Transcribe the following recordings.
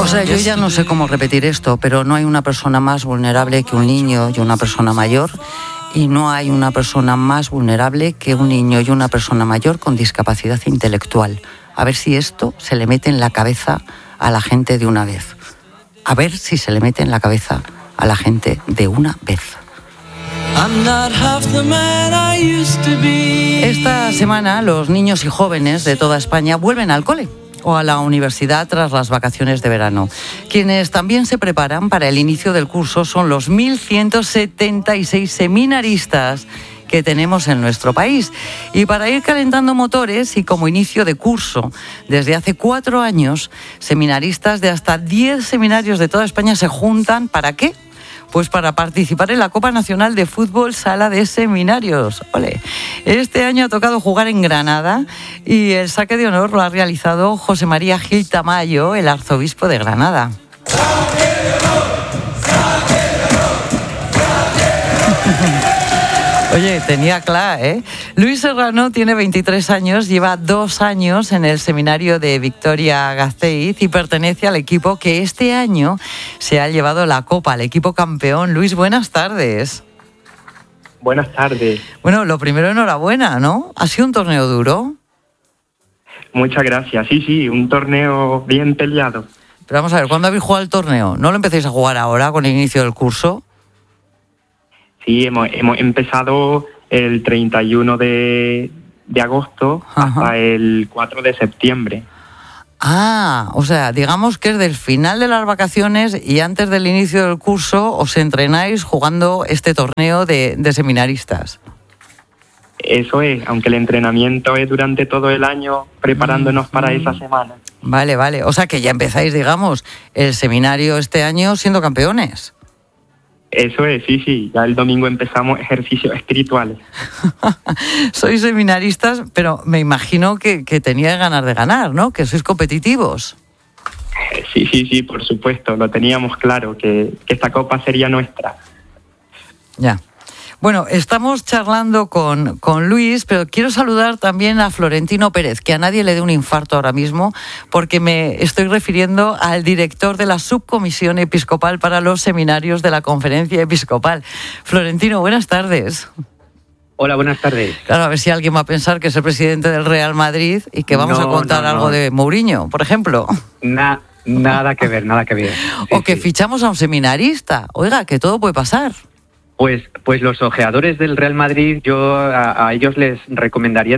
sea, yo ya no sé cómo repetir esto, pero no hay una persona más vulnerable que un niño y una persona mayor, y no hay una persona más vulnerable que un niño y una persona mayor con discapacidad intelectual. A ver si esto se le mete en la cabeza a la gente de una vez. A ver si se le mete en la cabeza a la gente de una vez. Esta semana los niños y jóvenes de toda España vuelven al cole o a la universidad tras las vacaciones de verano. Quienes también se preparan para el inicio del curso son los 1.176 seminaristas que tenemos en nuestro país. Y para ir calentando motores y como inicio de curso, desde hace 4 años, seminaristas de hasta 10 seminarios de toda España se juntan. ¿Para qué? Pues para participar en la Copa Nacional de Fútbol Sala de Seminarios. ¡Ole! Este año ha tocado jugar en Granada y el saque de honor lo ha realizado José María Gil Tamayo, el arzobispo de Granada. Oye, tenía claro, ¿eh? Luis Serrano tiene 23 años, lleva 2 años en el seminario de Vitoria-Gasteiz y pertenece al equipo que este año se ha llevado la Copa, al equipo campeón. Luis, buenas tardes. Buenas tardes. Bueno, lo primero, enhorabuena, ¿no? ¿Ha sido un torneo duro? Muchas gracias. Sí, un torneo bien peleado. Pero vamos a ver, ¿cuándo habéis jugado el torneo? ¿No lo empecéis a jugar ahora con el inicio del curso? Sí, hemos empezado el 31 de agosto. Ajá. Hasta el 4 de septiembre. Ah, o sea, digamos que es del final de las vacaciones y antes del inicio del curso os entrenáis jugando este torneo de seminaristas. Eso es, aunque el entrenamiento es durante todo el año preparándonos para esa semana. Vale, o sea que ya empezáis, digamos, el seminario este año siendo campeones. Eso es, sí, ya el domingo empezamos ejercicios espirituales. Sois seminaristas, pero me imagino que teníais ganas de ganar, ¿no? Que sois competitivos. Sí, por supuesto, lo teníamos claro, que esta copa sería nuestra. Ya. Bueno, estamos charlando con Luis, pero quiero saludar también a Florentino Pérez, que a nadie le dé un infarto ahora mismo, porque me estoy refiriendo al director de la Subcomisión Episcopal para los Seminarios de la Conferencia Episcopal. Florentino, buenas tardes. Hola, buenas tardes. Claro, a ver si alguien va a pensar que es el presidente del Real Madrid y que vamos a contar algo de Mourinho, por ejemplo. Nada que ver. O que fichamos a un seminarista. Oiga, que todo puede pasar. Pues los ojeadores del Real Madrid, yo a ellos les recomendaría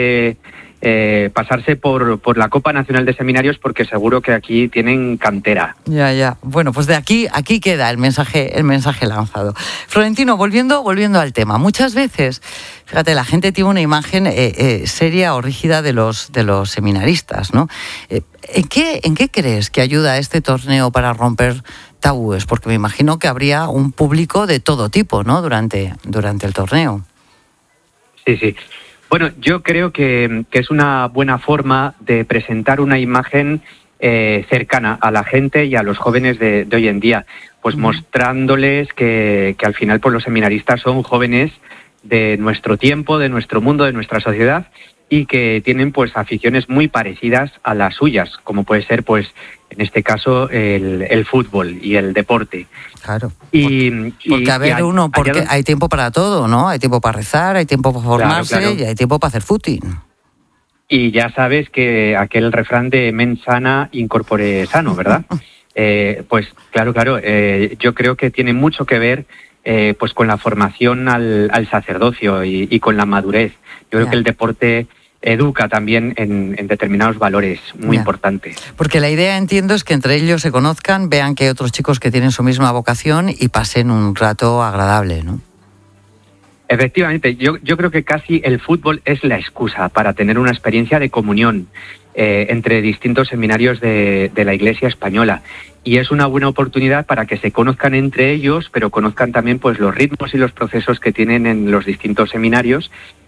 pasarse por la Copa Nacional de Seminarios, porque seguro que aquí tienen cantera. Ya. Bueno, pues de aquí queda el mensaje lanzado. Florentino, volviendo al tema. Muchas veces, fíjate, la gente tiene una imagen seria o rígida de los seminaristas, ¿no? ¿En qué crees que ayuda este torneo para romper tabúes? Porque me imagino que habría un público de todo tipo, ¿no? Durante el torneo. Sí. Bueno, yo creo que es una buena forma de presentar una imagen cercana a la gente y a los jóvenes de hoy en día, pues mostrándoles que al final pues los seminaristas son jóvenes de nuestro tiempo, de nuestro mundo, de nuestra sociedad, y que tienen pues aficiones muy parecidas a las suyas, como puede ser pues en este caso el fútbol y el deporte. Claro. Porque hay tiempo para todo, ¿no? Hay tiempo para rezar, hay tiempo para formarse, claro. Y hay tiempo para hacer footing. Y ya sabes que aquel refrán de mens sana in corpore sano, ¿verdad? Pues claro, yo creo que tiene mucho que ver pues con la formación al sacerdocio y con la madurez. Yo creo que el deporte educa también en determinados valores muy importantes. Porque la idea, entiendo, es que entre ellos se conozcan, vean que hay otros chicos que tienen su misma vocación y pasen un rato agradable, ¿no? Efectivamente, yo creo que casi el fútbol es la excusa para tener una experiencia de comunión entre distintos seminarios de la Iglesia española. Y es una buena oportunidad para que se conozcan entre ellos, pero conozcan también pues los ritmos y los procesos que tienen en los distintos seminarios.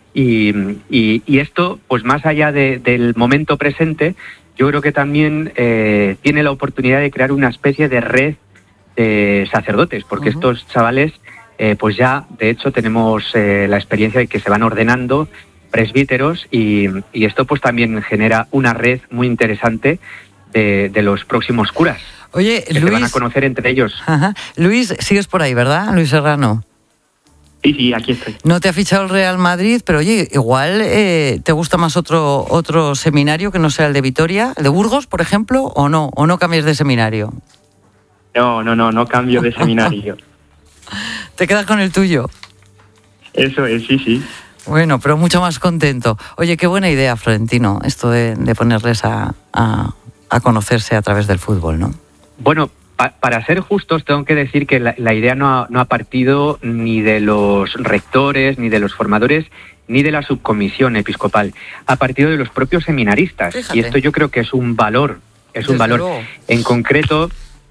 Y esto, pues más allá del momento presente, yo creo que también tiene la oportunidad de crear una especie de red de sacerdotes, porque estos chavales, pues ya, de hecho, tenemos la experiencia de que se van ordenando presbíteros y esto pues también genera una red muy interesante de los próximos curas. Oye, que Luis, se van a conocer entre ellos. Ajá. Luis, sigues por ahí, ¿verdad, Luis Serrano? Sí, aquí estoy. No te ha fichado el Real Madrid, pero oye, igual te gusta más otro seminario que no sea el de Vitoria, el de Burgos, por ejemplo, o no cambies de seminario. No cambio de seminario. ¿Te quedas con el tuyo? Eso es, sí. Bueno, pero mucho más contento. Oye, qué buena idea, Florentino, esto de ponerles a conocerse a través del fútbol, ¿no? Bueno, para ser justos, tengo que decir que la idea no ha partido ni de los rectores, ni de los formadores, ni de la subcomisión episcopal. Ha partido de los propios seminaristas. Fíjate. Y esto yo creo que es un valor. Luego. En concreto,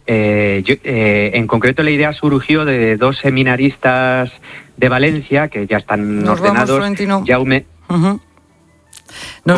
la idea surgió de 2 seminaristas de Valencia que ya están ordenados. Jaume. Uh-huh. Nos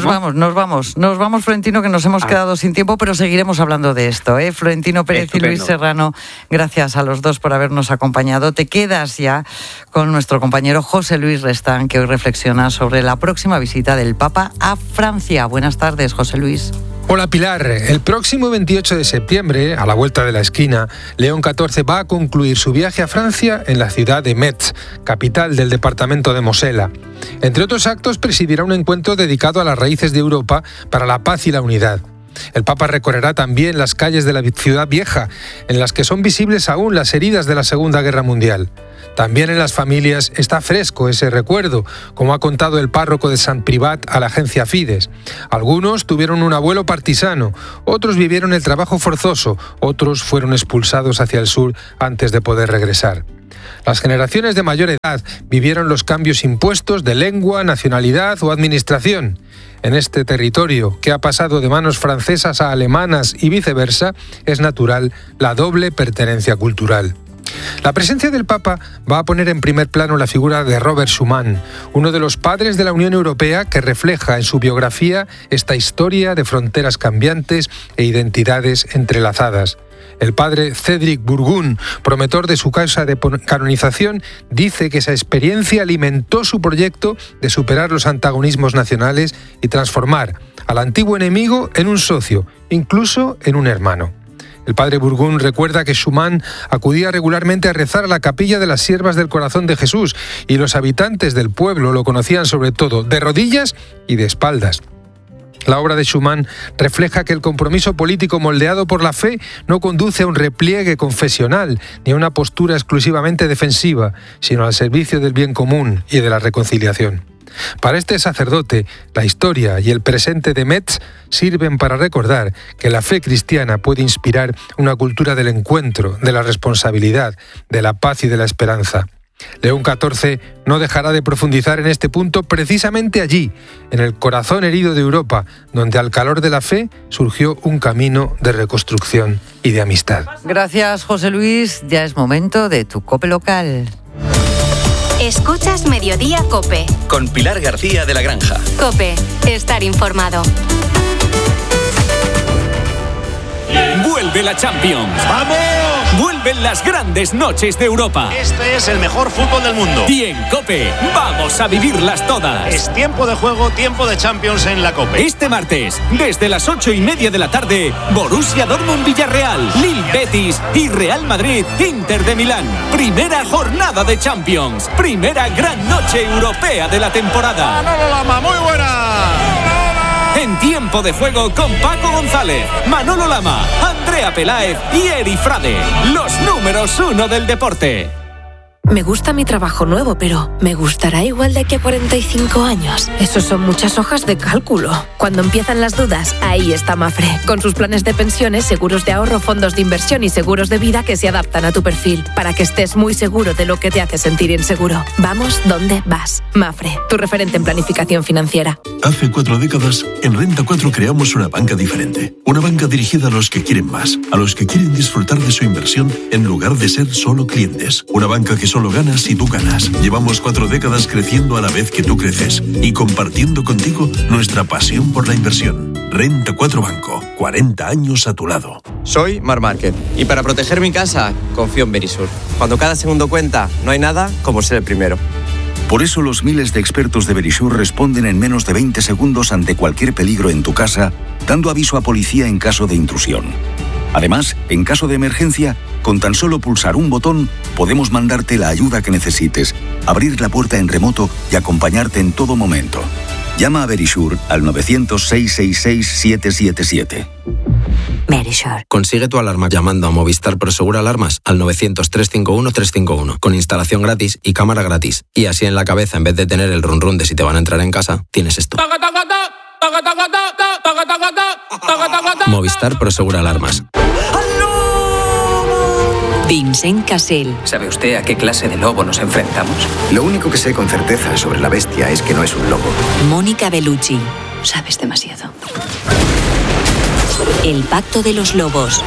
vamos, Florentino, que nos hemos quedado sin tiempo, pero seguiremos hablando de esto, ¿eh? Florentino Pérez Estupendo. Y Luis Serrano, gracias a los dos por habernos acompañado. Te quedas ya con nuestro compañero José Luis Restán, que hoy reflexiona sobre la próxima visita del Papa a Francia. Buenas tardes, José Luis. Hola Pilar, el próximo 28 de septiembre, a la vuelta de la esquina, León XIV va a concluir su viaje a Francia en la ciudad de Metz, capital del departamento de Mosela. Entre otros actos, presidirá un encuentro dedicado a las raíces de Europa para la paz y la unidad. El Papa recorrerá también las calles de la ciudad vieja, en las que son visibles aún las heridas de la Segunda Guerra Mundial. También en las familias está fresco ese recuerdo, como ha contado el párroco de Sant Privat a la agencia Fides. Algunos tuvieron un abuelo partisano, otros vivieron el trabajo forzoso, otros fueron expulsados hacia el sur antes de poder regresar. Las generaciones de mayor edad vivieron los cambios impuestos de lengua, nacionalidad o administración. En este territorio, que ha pasado de manos francesas a alemanas y viceversa, es natural la doble pertenencia cultural. La presencia del Papa va a poner en primer plano la figura de Robert Schuman, uno de los padres de la Unión Europea que refleja en su biografía esta historia de fronteras cambiantes e identidades entrelazadas. El padre Cédric Burgun, promotor de su causa de canonización, dice que esa experiencia alimentó su proyecto de superar los antagonismos nacionales y transformar al antiguo enemigo en un socio, incluso en un hermano. El padre Burgun recuerda que Schuman acudía regularmente a rezar a la capilla de las Siervas del Corazón de Jesús y los habitantes del pueblo lo conocían sobre todo de rodillas y de espaldas. La obra de Schuman refleja que el compromiso político moldeado por la fe no conduce a un repliegue confesional ni a una postura exclusivamente defensiva, sino al servicio del bien común y de la reconciliación. Para este sacerdote, la historia y el presente de Metz sirven para recordar que la fe cristiana puede inspirar una cultura del encuentro, de la responsabilidad, de la paz y de la esperanza. León XIV no dejará de profundizar en este punto precisamente allí, en el corazón herido de Europa, donde al calor de la fe surgió un camino de reconstrucción y de amistad. Gracias, José Luis. Ya es momento de tu COPE local. Escuchas Mediodía COPE. Con Pilar García de la Granja. COPE, estar informado. Vuelve la Champions. ¡Vamos! Vuelven las grandes noches de Europa. Este es el mejor fútbol del mundo. Y en COPE vamos a vivirlas todas. Es tiempo de juego, tiempo de Champions en la COPE. Este martes, desde las 8:30 de la tarde, Borussia Dortmund-Villarreal, Lille Betis y Real Madrid-Inter de Milán. Primera jornada de Champions. Primera gran noche europea de la temporada. ¡Manolo Lama, muy buena! En tiempo de juego con Paco González, Manolo Lama, Andrea Peláez y Eri Frade. Los números 1 del deporte. Me gusta mi trabajo nuevo, pero ¿me gustará igual de aquí a 45 años? Eso son muchas hojas de cálculo. Cuando empiezan las dudas, ahí está Mafre. Con sus planes de pensiones, seguros de ahorro, fondos de inversión y seguros de vida que se adaptan a tu perfil, para que estés muy seguro de lo que te hace sentir inseguro. Vamos donde vas. Mafre, tu referente en planificación financiera. Hace 4 décadas, en Renta 4 creamos una banca diferente. Una banca dirigida a los que quieren más, a los que quieren disfrutar de su inversión en lugar de ser solo clientes. Una banca que solo ganas si tú ganas. Llevamos 4 décadas creciendo a la vez que tú creces y compartiendo contigo nuestra pasión por la inversión. Renta 4 Banco, 40 años a tu lado. Soy Marc Márquez y para proteger mi casa confío en Verisur. Cuando cada segundo cuenta, no hay nada como ser el primero. Por eso los miles de expertos de Verisur responden en menos de 20 segundos ante cualquier peligro en tu casa, dando aviso a policía en caso de intrusión. Además, en caso de emergencia, con tan solo pulsar un botón, podemos mandarte la ayuda que necesites, abrir la puerta en remoto y acompañarte en todo momento. Llama a Verisure al 900-666-777. Verisure. Consigue tu alarma llamando a Movistar Prosegur Alarmas al 900-351-351, con instalación gratis y cámara gratis. Y así en la cabeza, en vez de tener el run run de si te van a entrar en casa, tienes esto. Movistar Prosegur Alarmas. Vincent Cassel. ¿Sabe usted a qué clase de lobo nos enfrentamos? Lo único que sé con certeza sobre la bestia es que no es un lobo. Mónica Bellucci. Sabes demasiado. El pacto de los lobos.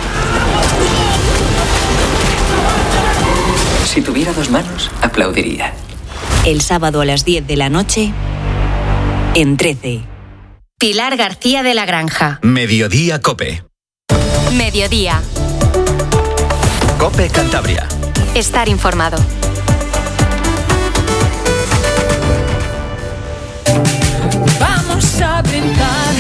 Si tuviera 2 manos, aplaudiría. El sábado a las 10 de la noche, en 13. Pilar García de la Granja. Mediodía Cope. Mediodía. Cope Cantabria. Estar informado. Vamos a brindar.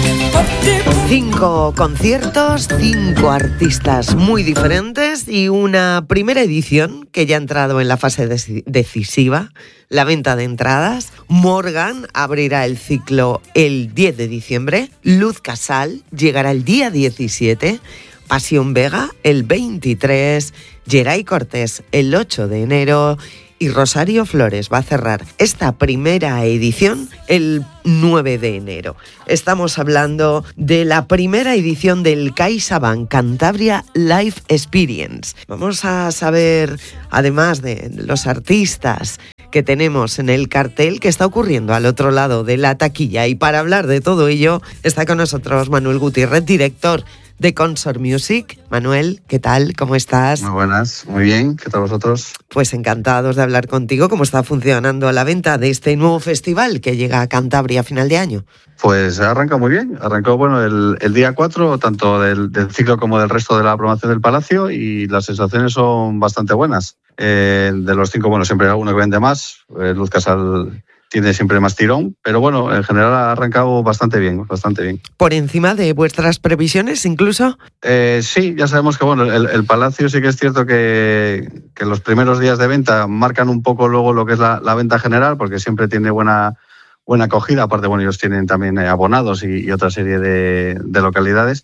5 conciertos, 5 artistas muy diferentes y una primera edición que ya ha entrado en la fase decisiva, la venta de entradas. Morgan abrirá el ciclo el 10 de diciembre, Luz Casal llegará el día 17, Pasión Vega el 23, Geray Cortés el 8 de enero y Rosario Flores va a cerrar esta primera edición el 9 de enero. Estamos hablando de la primera edición del CaixaBank Cantabria Live Experience. Vamos a saber, además de los artistas que tenemos en el cartel, qué está ocurriendo al otro lado de la taquilla. Y para hablar de todo ello, está con nosotros Manuel Gutiérrez, director de Consort Music. Manuel, ¿qué tal? ¿Cómo estás? Muy buenas, muy bien. ¿Qué tal vosotros? Pues encantados de hablar contigo. ¿Cómo está funcionando la venta de este nuevo festival que llega a Cantabria a final de año? Pues arranca muy bien. Arrancó bueno el día 4, tanto del ciclo como del resto de la programación del Palacio, y las sensaciones son bastante buenas. De los 5, bueno, siempre hay alguno que vende más. Luz Casal tiene siempre más tirón, pero bueno, en general ha arrancado bastante bien, bastante bien. ¿Por encima de vuestras previsiones incluso? Sí, ya sabemos que bueno, el Palacio sí que es cierto que los primeros días de venta marcan un poco luego lo que es la venta general, porque siempre tiene buena acogida. Aparte, bueno, ellos tienen también abonados y otra serie de localidades.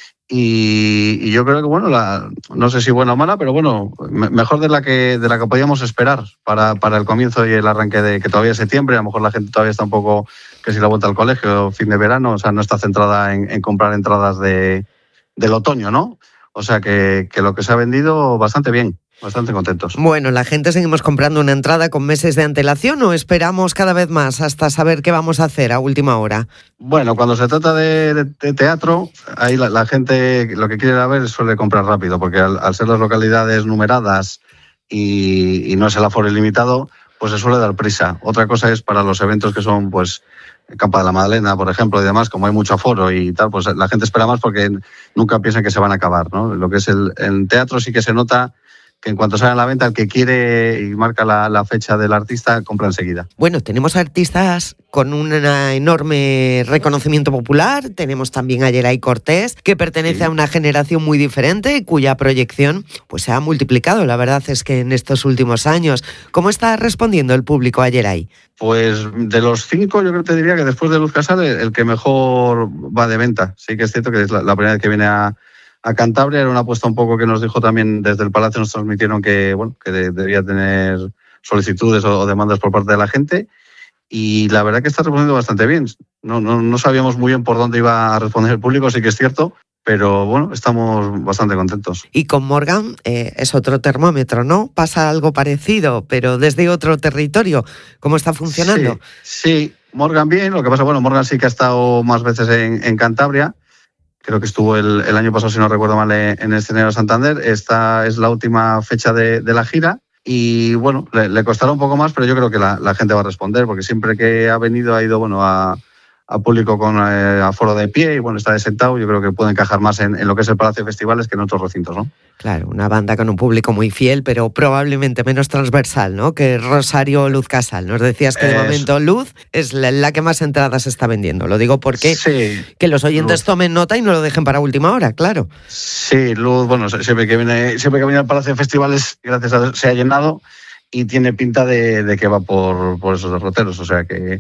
Y yo creo que bueno, no sé si buena o mala, pero bueno, mejor de la que podíamos esperar para el comienzo y el arranque de que todavía es septiembre. A lo mejor la gente todavía está un poco que si la vuelta al colegio, fin de verano, o sea, no está centrada en comprar entradas del otoño, ¿no? O sea que lo que se ha vendido bastante bien. Bastante contentos. Bueno, ¿la gente seguimos comprando una entrada con meses de antelación o esperamos cada vez más hasta saber qué vamos a hacer a última hora? Bueno, cuando se trata de teatro, ahí la gente lo que quiere ver suele comprar rápido, porque al ser las localidades numeradas y no es el aforo ilimitado, pues se suele dar prisa. Otra cosa es para los eventos que son, pues, Campa de la Madalena, por ejemplo, y demás, como hay mucho aforo y tal, pues la gente espera más porque nunca piensan que se van a acabar, ¿no? Lo que es el teatro sí que se nota que en cuanto sale a la venta, el que quiere y marca la fecha del artista, compra enseguida. Bueno, tenemos artistas con un enorme reconocimiento popular. Tenemos también a Geray Cortés, que pertenece a una generación muy diferente, cuya proyección pues se ha multiplicado. La verdad es que en estos últimos años. ¿Cómo está respondiendo el público a Geray? Pues de los 5, yo creo que te diría que después de Luz Casal, el que mejor va de venta. Sí que es cierto que es la primera vez que viene a Cantabria. Era una apuesta un poco que nos dijo también desde el Palacio, nos transmitieron que bueno, que debía tener solicitudes o demandas por parte de la gente, y la verdad que está respondiendo bastante bien. No sabíamos muy bien por dónde iba a responder el público, sí que es cierto, pero bueno, estamos bastante contentos. Y con Morgan es otro termómetro, ¿no? Pasa algo parecido, pero desde otro territorio. ¿Cómo está funcionando? Sí, Morgan bien. Lo que pasa, bueno, Morgan sí que ha estado más veces en Cantabria. Creo que estuvo el año pasado, si no recuerdo mal, en el escenario Santander. Esta es la última fecha de la gira y, bueno, le costará un poco más, pero yo creo que la gente va a responder, porque siempre que ha venido ha ido, bueno, a a público con aforo de pie y bueno, está de sentado. Yo creo que puede encajar más en lo que es el Palacio de Festivales que en otros recintos, ¿no? Claro, una banda con un público muy fiel, pero probablemente menos transversal, ¿no? Que Rosario Luz Casal. Nos decías que de momento Luz es la que más entradas está vendiendo. Lo digo porque que los oyentes tomen nota y no lo dejen para última hora, claro. Sí, Luz, bueno, siempre que viene al Palacio de Festivales, gracias a Dios, se ha llenado y tiene pinta de que va por esos derroteros. O sea que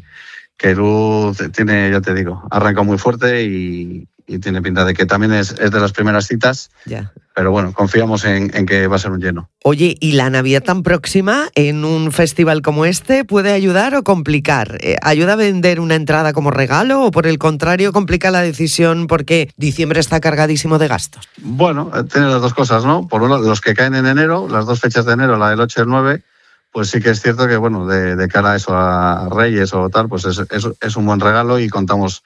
Luz tiene, ya te digo, arranca muy fuerte y tiene pinta de que también es de las primeras citas. Ya. Pero bueno, confiamos en que va a ser un lleno. Oye, ¿y la Navidad tan próxima en un festival como este puede ayudar o complicar? ¿Ayuda a vender una entrada como regalo o por el contrario complica la decisión porque diciembre está cargadísimo de gastos? Bueno, tiene las dos cosas, ¿no? Por uno, los que caen en enero, las dos fechas de enero, la del 8 y el 9, pues sí que es cierto que, bueno, de cara a eso, a Reyes o tal, pues es un buen regalo y contamos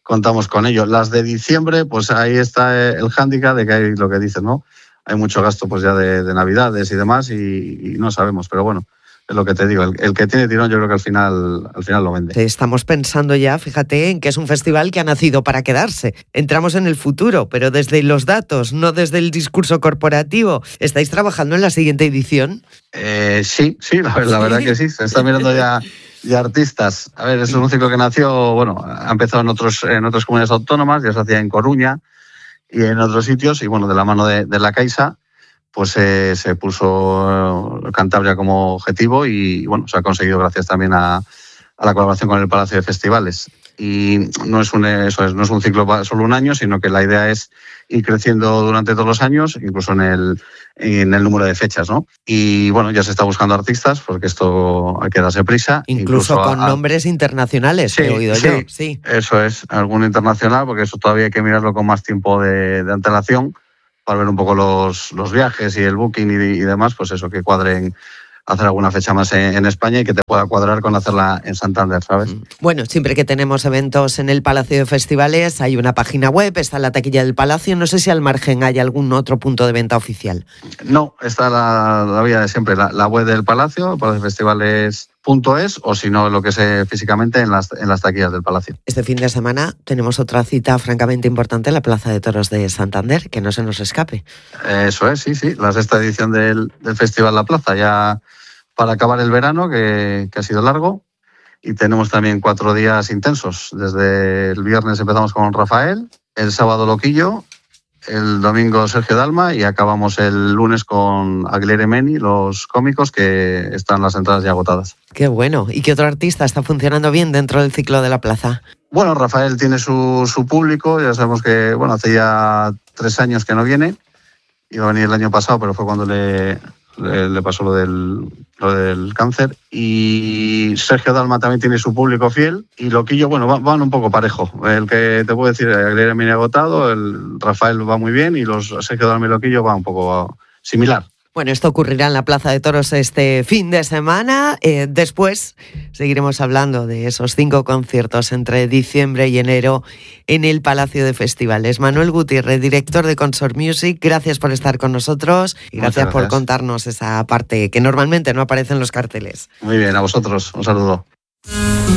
con ello. Las de diciembre, pues ahí está el hándicap de que hay lo que dicen, ¿no? Hay mucho gasto pues ya de Navidades y demás y no sabemos, pero bueno, es lo que te digo, el que tiene tirón yo creo que al final lo vende. Estamos pensando ya, fíjate, en que es un festival que ha nacido para quedarse. Entramos en el futuro, pero desde los datos, no desde el discurso corporativo. ¿Estáis trabajando en la siguiente edición? Sí, la verdad que sí. Se está mirando ya artistas. A ver, es un ciclo que nació, bueno, ha empezado en otras comunidades autónomas, ya se hacía en Coruña y en otros sitios, y bueno, de la mano de la Caixa, pues se puso Cantabria como objetivo y bueno, se ha conseguido gracias también a la colaboración con el Palacio de Festivales. Y no es un ciclo solo un año, sino que la idea es ir creciendo durante todos los años, incluso en el número de fechas, ¿no? Y bueno, ya se está buscando artistas, porque esto hay que darse prisa. Incluso con nombres internacionales, he oído yo. Sí, eso es, algún internacional, porque eso todavía hay que mirarlo con más tiempo de antelación, para ver un poco los viajes y el booking y demás, pues eso, que cuadren hacer alguna fecha más en España y que te pueda cuadrar con hacerla en Santander, ¿sabes? Bueno, siempre que tenemos eventos en el Palacio de Festivales hay una página web, está la taquilla del Palacio, no sé si al margen hay algún otro punto de venta oficial. No, está la vía de siempre, la web del Palacio, palaciofestivales.es, o si no, lo que sé físicamente en las taquillas del Palacio. Este fin de semana tenemos otra cita francamente importante en la Plaza de Toros de Santander, que no se nos escape. Eso es, sí, la sexta edición del Festival La Plaza, ya para acabar el verano, que ha sido largo, y tenemos también 4 días intensos. Desde el viernes empezamos con Rafael, el sábado Loquillo, el domingo Sergio Dalma y acabamos el lunes con Aguilera y Meni, los cómicos, que están las entradas ya agotadas. Qué bueno. ¿Y qué otro artista está funcionando bien dentro del ciclo de la plaza? Bueno, Rafael tiene su público, ya sabemos que hace ya 3 años que no viene, iba a venir el año pasado, pero fue cuando le pasó lo del cáncer. Y Sergio Dalma también tiene su público fiel. Y Loquillo, bueno, van un poco parejo. El que te puedo decir, Aguilera viene agotado, el Rafael va muy bien y los Sergio Dalma y Loquillo van un poco similar. Bueno, esto ocurrirá en la Plaza de Toros este fin de semana. Después seguiremos hablando de esos 5 conciertos entre diciembre y enero en el Palacio de Festivales. Manuel Gutiérrez, director de Consort Music, gracias por estar con nosotros y gracias por contarnos esa parte que normalmente no aparece en los carteles. Muy bien, a vosotros. Un saludo.